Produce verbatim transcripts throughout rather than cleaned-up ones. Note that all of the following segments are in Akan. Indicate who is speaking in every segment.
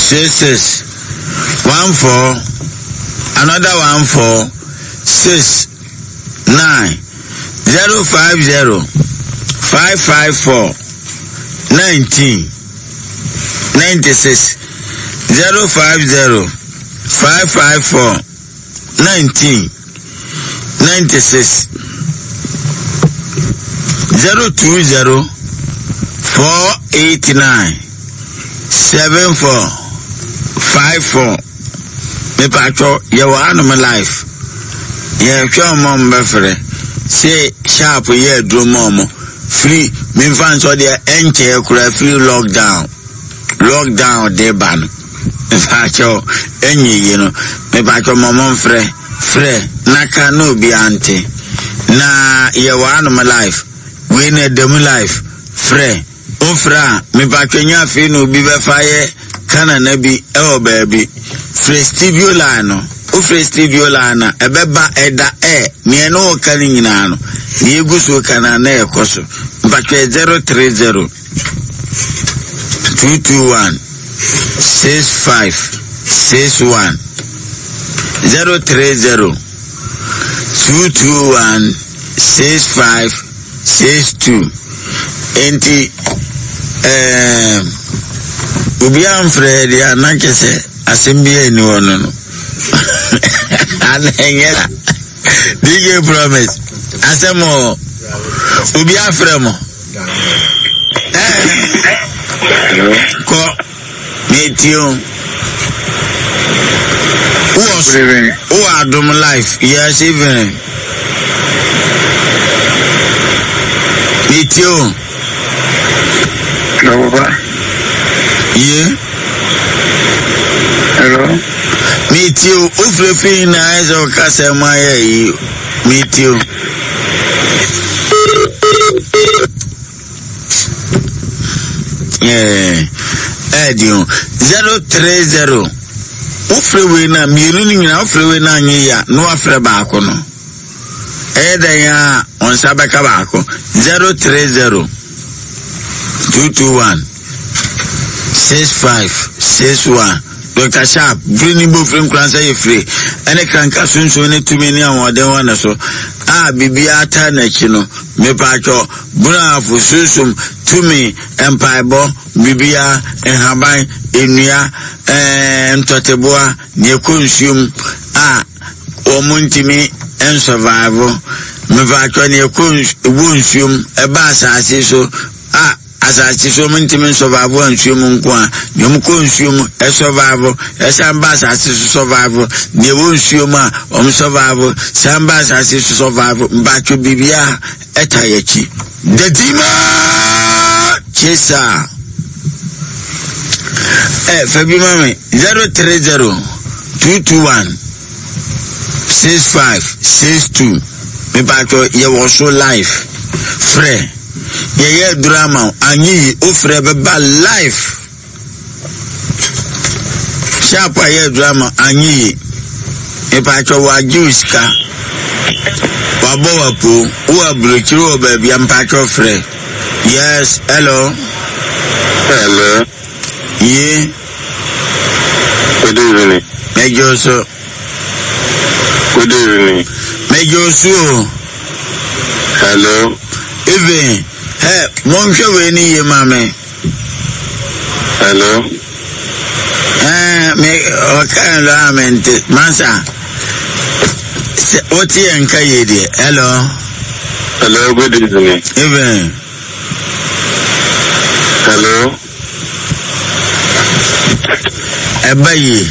Speaker 1: six six one four another one four six nine zero five zero five five four nineteen ninety six zero five zero five five four nineteen ninety six zero two zero four eight nine seven four five four. Me pacho ye wa animal life ye twa mom befre say sharp ye dro mom free me fan so de enche kura free lockdown lockdown de ban me pacho enyi you know me pacho mom frɛ frɛ naka no bi ante na ye wa animal life we ne dem life frɛ ofra me pacho nya fi no bi be faye kana na bi e o baby Festival no o festival na ebeba eda e me no ka ni nyina no ni eguso kana na ekoso mpatwe zero three zero two two one six five six one zero three zero two two one six five six two enti eh ubi amfre dia nankese asembie ni wono no anengela D J Promise asemo ubi afremo eh ko metio was o adom life yes even metio
Speaker 2: no baba
Speaker 1: yeah.
Speaker 2: Hello.
Speaker 1: Meet you. Ufrefi na ezo kase maya yi. Meet you. Yeah. Edio. Zero three zero. Ufrewe na miruni na ufrewe na nyiya. No afre bako no. Eda ya onsabeka bako. Zero three zero two two one six five six one. Doctor Sharp, bring you from Cransa free. Any cranka soon soon to me near one day one so. Ah, Bibiata Nachino, me pacho, Buna for Susum, to me, Empire Bo, Bibia, and Habai, Inia, and Toteboa, near consume. Ah, O Montimi, and survival. Me pacho near consume, a bass as so. Ah, as I see so many men survival and human qua, you consume a survival, a sambas as survival, the won't um survival, sambas as survival, back to Bibia, etayachi. The Dima Chesa Eh, February zero three zero two two one six five six two. Me back to you was so life, free. Ye drama anyi ofre beba life chapa ye drama anyi e pa cho wa juiska wa bo wa po wa blokiru obabi am pa cho fre. Yes, hello
Speaker 2: Hello.
Speaker 1: Yeah.
Speaker 2: Good evening.
Speaker 1: Mejo so
Speaker 2: Good evening.
Speaker 1: Mejo so
Speaker 2: Hello.
Speaker 1: even hey, mon show ni ye mame.
Speaker 2: Hello.
Speaker 1: Eh, me okay la mente. Mansa. Oti enka ye de. Hello.
Speaker 2: Hello, good evening.
Speaker 1: Even.
Speaker 2: Hello.
Speaker 1: Ebayi.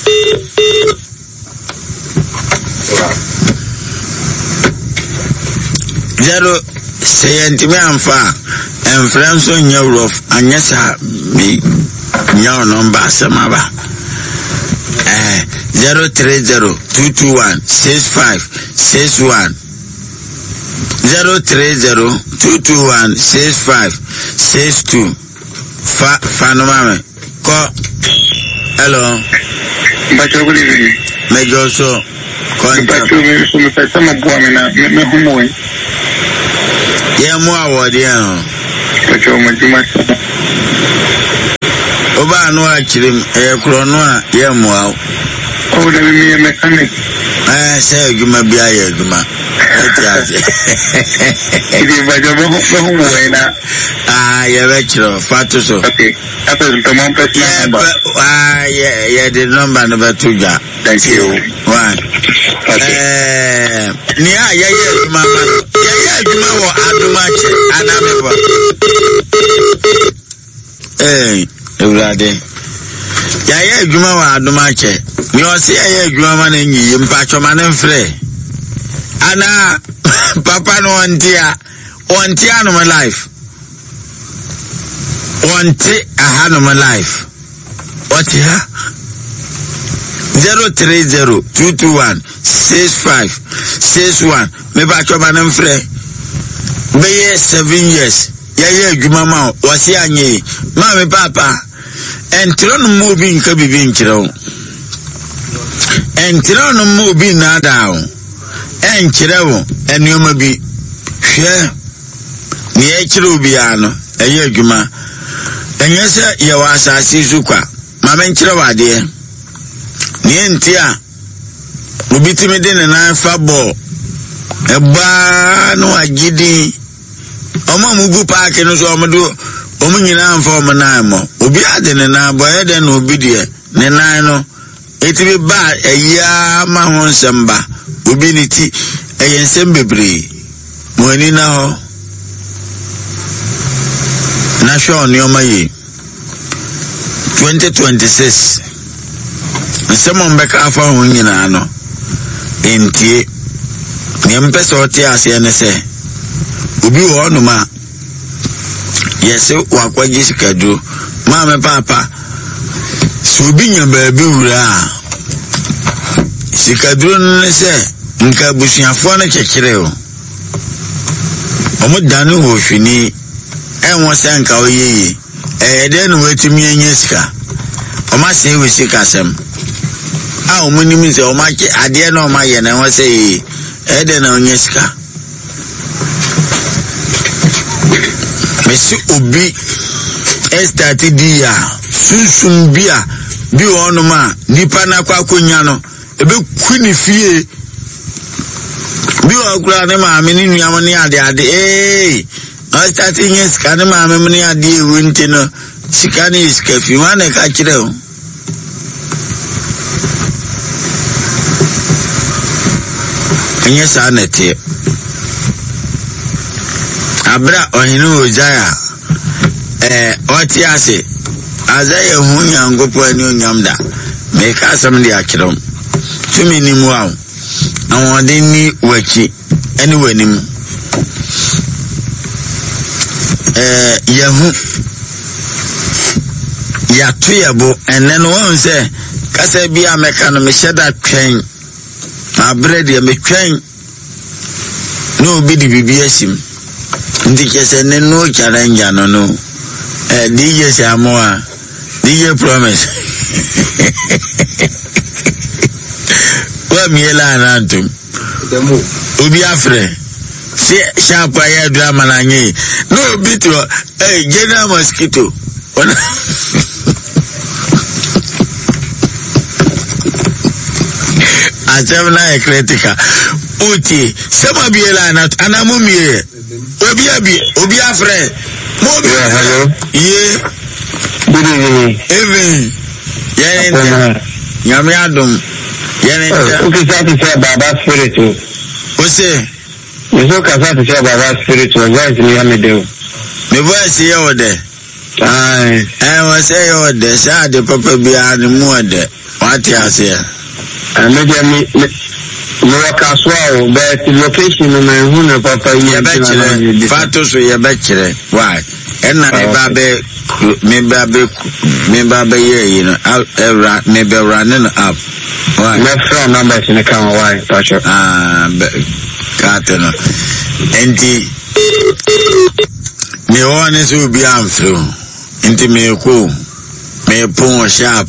Speaker 1: Zero seyentime amfa enfrenso nyawrof anyesa mi nyaw number samaba eh zero three zero two two one six five six one zero three zero two two one six five six two. Fa fanomame ko hello
Speaker 2: Bacho, good evening.
Speaker 1: Mejo so contact
Speaker 2: Bacho, me me pesa mabua me na me humoe.
Speaker 1: ye mo awodi an
Speaker 2: Bacho, me juma.
Speaker 1: Oba no akirim e kro no a ye moa.
Speaker 2: Oh, the me mechanic.
Speaker 1: Eh, say adwuma bia ye adwuma. Etiaje.
Speaker 2: Idi ba jo mo mo na.
Speaker 1: Ah, ye be kro fatu so.
Speaker 2: Okay. After the mom person number.
Speaker 1: Ah, yeah, yeah, the number number two ja.
Speaker 2: Thank you.
Speaker 1: One.
Speaker 2: Okay.
Speaker 1: Eh, ni a ye ye adwuma ma. Ye ye adwuma wo adwuma che anamebo. Eh, Ewurade. Ya ye adwuma wa adoma che. Mi o se ye adwuma ma na nyi mpa choma na mfre. Ana papa no ontia. Ontia no my life. Onti aha no my life. What here? zero three zero two two one six five six one. Me ba choma na mfre. Be ye seven years. Ya ye adwuma ma o se anye. Ma me papa entro no mo bi nka bibi nkireo entro no mo bi na dawo enkireo enuoma bi hwe ni e kiro bi ano eye adwuma enye se ye wa asase sukwa ma me nkireo ade ni entia obi timi de ne na fa bo eba no agidi omo mugu park no so omodo omu nyina mfa omo na mo obi ade ne na boye de no obi de ne na no etibi ba eya ma ho nsamba obi ni ti eye nsem bebre mo ani na ho na sho ni o mayi twenty twenty-six nsemo mbeka afa ho nyina no entie ni mpesa oti ase ne se obi wo no ma yes wakwa jisikadu mama papa so bi nya baabi wura sikadru ne se nka busuafo na kekere o omo danu ho hwini enwo se nka oyeyi eh de no wetimi enye sika oma se we sika sem a omo nimi se oma ke ade na oma ye na wo se eh de na onye sika Mesi obi estati dia sunsun bia bi ono ma nipa na kwa konya no ebe kuni fie bi okura ne ma me ni nuam ne ade ade eh estati nyes ka ne ma me ne ade ewunti no sika ne iska fi wa ne ka kire o enye sa na tie abra ohinu ojaya eh oti ase azaya hu nyangopo ani onyamda me ka asam de akirom tumi ni mu aw awon de ni wachi ani wanim eh yahu ya tuyabo enen won se kasa bi ameka no me sheda twen abra de me twen no bi di bibi asim ndi kese ne no challenge no no eh D J Samoa D J Promise wa miela nantum demo obi afre si sharp ya drama na nyi no bit eh General Mosquito ona asemna ekritika uti sema biela na anamumie obi abi obi afre mo bi
Speaker 2: Hello.
Speaker 1: ye
Speaker 2: Good evening.
Speaker 1: even yene nyame adom yene
Speaker 2: Okay, so to say Baba Spirit.
Speaker 1: o se
Speaker 2: You so ka to say Baba Spirit, voice ni ame de.
Speaker 1: me voice ye ode
Speaker 2: Ai,
Speaker 1: eh o se ye ode sa de papa bia ni mu ode what you say
Speaker 2: ame me me waka so o but location no me hu na papa
Speaker 1: ye be kire fato so ye be kire why enna me ba be me ba be me ba be ye you know era me be running up why
Speaker 2: me from numbers in the can why touch
Speaker 1: ah kateno enti me woni so bi amfro enti me ko me pon sharp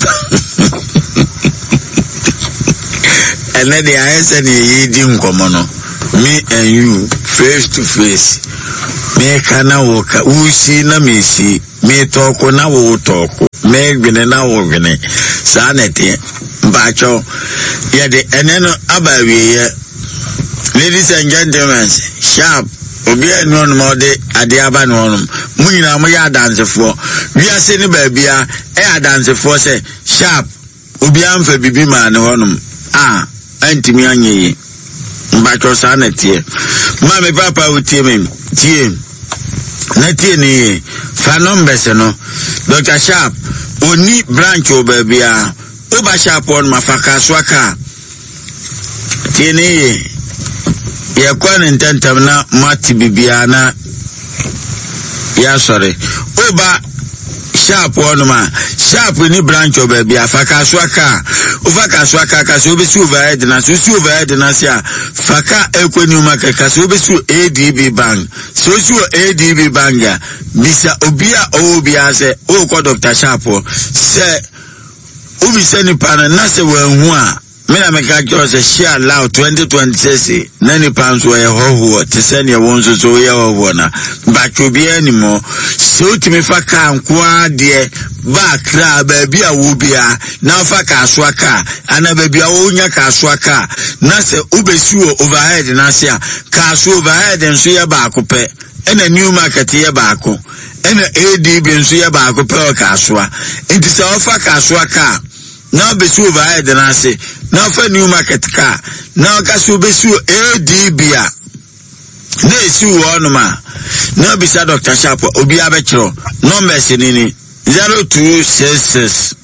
Speaker 1: and then the answer ni di nkomo no me and you face to face me kana woka usi na me si me talk na wo talk me gwene na wo gwene sa na tie mpacho ye de eneno abawiye. Ladies and gentlemen, sharp obi enu on mode ade aba no onum munyina mo ya dansefo wiase ni ba bia e adansefo se sharp obi amfa bibi ma ne onum ah antimi anyi mbacho sa na tie ma me papa utie me tie na tie ni fa numbers no Doctor Sharp oni branch oba bia oba sharp on mafaka swaka tie ni ya kwa ntentam na mati bibia na ya sorry oba sharp on ma sharp ni branch oba bia faka swaka ufaka swaka ka so be su overhead na so su overhead na sia faka ekwenu maka ka so be su A D B bank so su A D B bank ya bisa obia obia se o ko Doctor Sharp se obi se ni pana na se wanhu a Mina meka chose share loud twenty twenty-six nani pounds wa yehoho tiseni ya wonzo so yehoho na bakobi animo so timi faka nkwa de ba kra baby awubia na faka aswaka ana baby awunya ka aswaka na se ubesiwo overhead na se ka so overhead nso ye ba akopɛ ena new market ye ba ako ena A D B nso ye ba akopɛ ka aswa enti se ofaka aswaka na besu overhead na se na fa new market car na ka so besu A D B a na esi wo no ma na bisa Doctor Sharp obi abekiro numbers ni ni zero two six six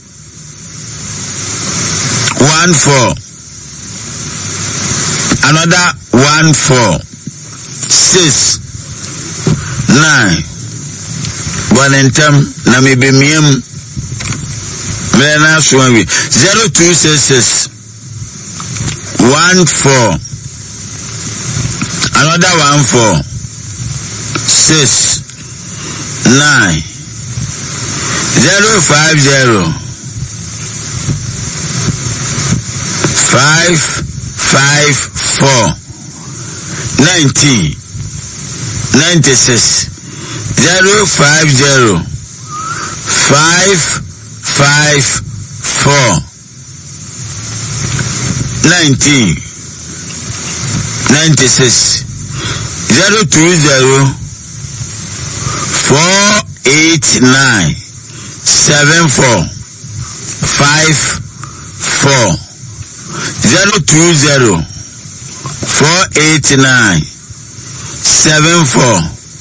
Speaker 1: one four another one four six nine one tem na me be miem Mena Swami zero two six six one four another one four six nine zero five zero five five four nineteen ninety six zero five zero five five four nineteen ninety six zero two zero four eight nine seven four five four zero two zero four eight nine seven four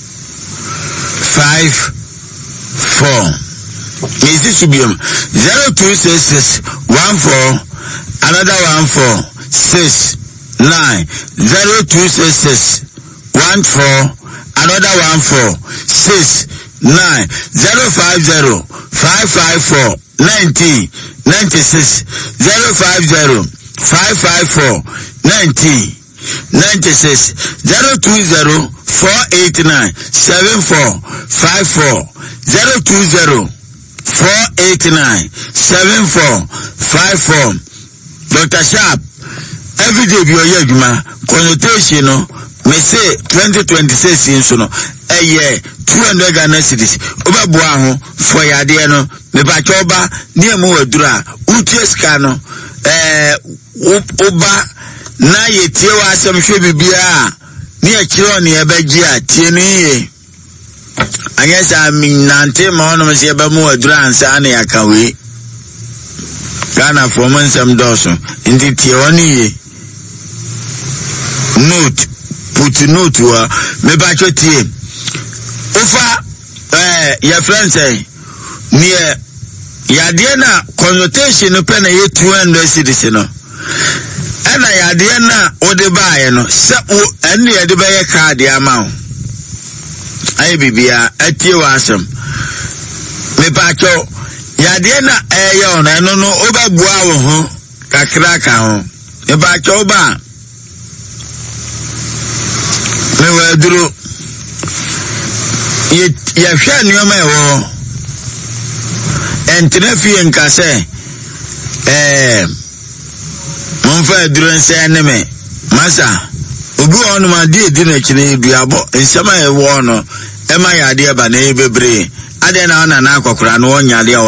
Speaker 1: five four. Is it subium zero two six six one four another one four six nine zero two six six one four another one four six nine zero five zero five five four nineteen ninety six zero five zero five five four nineteen ninety six zero two zero four eight nine seven four five four zero two zero four eight nine seven four five four. Doctor Sharp every day be oye adwuma consultation no me say twenty twenty-six inso no eh yeah two hundred Ghana cedis obeboa ho for yade no me ba choba ne mu wadura utie ska no eh oba na yetie wa asem hwe bibia ne e kire on ye baji a tie no ye anyesa minante ma ono me se ba mu wadura ansa na yakawe Ghana for monsam doso indi tie oni ye note put note wa me ba chotie ofa eh your friend say near yade na consultation no pe na ye two hundred cedis no ena yade na ode baaye no se o ene yade ba ye card ama o ayi bibia atie wa asem me ba cho yade na eye ona no no obabua wo ho kakra ka ho me ba cho ba me wa duro ye ya hwa nioma ewo entene fie nka se eh monfa duro nse ne me masa obi onu ma die di na kine duabo nsema ewo no e ma yade ba na ebebre ade na ona na akokora no onya de